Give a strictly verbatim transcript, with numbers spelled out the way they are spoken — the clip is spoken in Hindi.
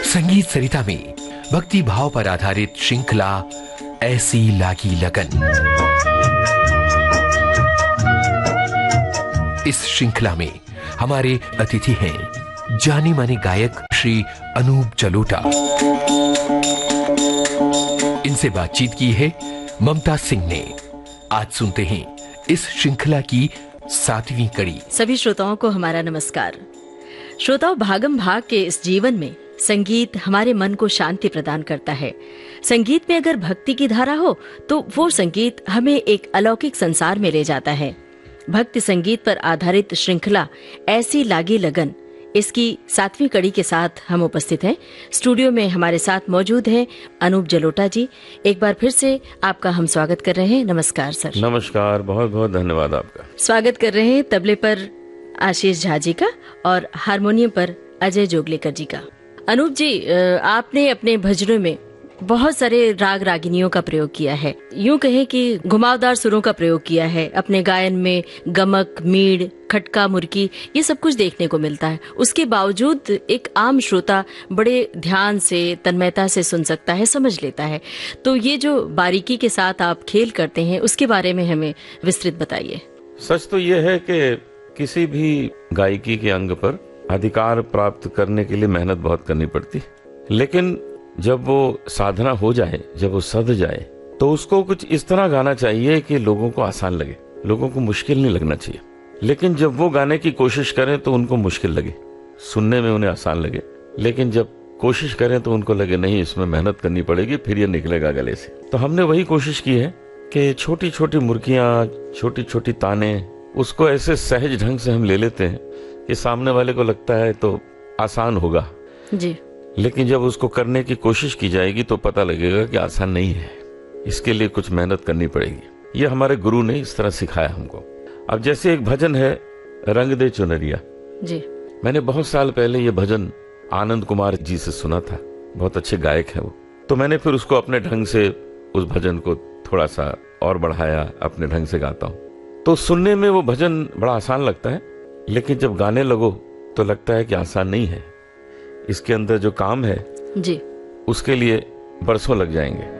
संगीत सरिता में भक्ति भाव पर आधारित श्रृंखला ऐसी लागी लगन। इस श्रृंखला में हमारे अतिथि हैं जाने माने गायक श्री अनूप जलोटा। इनसे बातचीत की है ममता सिंह ने। आज सुनते हैं इस श्रृंखला की सातवीं कड़ी। सभी श्रोताओं को हमारा नमस्कार। श्रोताओं, भागम भाग के इस जीवन में संगीत हमारे मन को शांति प्रदान करता है। संगीत में अगर भक्ति की धारा हो तो वो संगीत हमें एक अलौकिक संसार में ले जाता है। भक्ति संगीत पर आधारित श्रृंखला ऐसी लागी लगन, इसकी सातवीं कड़ी के साथ हम उपस्थित हैं। स्टूडियो में हमारे साथ मौजूद हैं अनूप जलोटा जी। एक बार फिर से आपका हम स्वागत कर रहे हैं। नमस्कार सर। नमस्कार, बहुत बहुत धन्यवाद आपका। स्वागत कर रहे हैं तबले पर आशीष झा जी का और हारमोनियम पर अजय जोगलेकर जी का। अनूप जी, आपने अपने भजनों में बहुत सारे राग रागिनियों का प्रयोग किया है, यूं कहें कि घुमावदार सुरों का प्रयोग किया है। अपने गायन में गमक, मीड़, खटका, मुर्की, ये सब कुछ देखने को मिलता है। उसके बावजूद एक आम श्रोता बड़े ध्यान से, तन्मयता से सुन सकता है, समझ लेता है। तो ये जो बारीकी के साथ आप खेल करते हैं, उसके बारे में हमें विस्तृत बताइए। सच तो ये है कि किसी भी गायकी के अंग पर अधिकार प्राप्त करने के लिए मेहनत बहुत करनी पड़ती, लेकिन जब वो साधना हो जाए, जब वो सध जाए, तो उसको कुछ इस तरह गाना चाहिए कि लोगों को आसान लगे, लोगों को मुश्किल नहीं लगना चाहिए। लेकिन जब वो गाने की कोशिश करें तो उनको मुश्किल लगे, सुनने में उन्हें आसान लगे, लेकिन जब कोशिश करें तो उनको लगे नहीं, इसमें मेहनत करनी पड़ेगी, फिर ये निकलेगा गले से। तो हमने वही कोशिश की है कि छोटी छोटी मुर्कियां, छोटी छोटी ताने, उसको ऐसे सहज ढंग से हम ले लेते हैं कि सामने वाले को लगता है तो आसान होगा जी, लेकिन जब उसको करने की कोशिश की जाएगी तो पता लगेगा कि आसान नहीं है, इसके लिए कुछ मेहनत करनी पड़ेगी। ये हमारे गुरु ने इस तरह सिखाया हमको। अब जैसे एक भजन है रंग दे चुनरिया जी, मैंने बहुत साल पहले ये भजन आनंद कुमार जी से सुना था, बहुत अच्छे गायक है वो। तो मैंने फिर उसको अपने ढंग से उस भजन को थोड़ा सा और बढ़ाया, अपने ढंग से गाता हूँ। तो सुनने में वो भजन बड़ा आसान लगता है, लेकिन जब गाने लगो तो लगता है कि आसान नहीं है। इसके अंदर जो काम है जी, उसके लिए बरसों लग जाएंगे।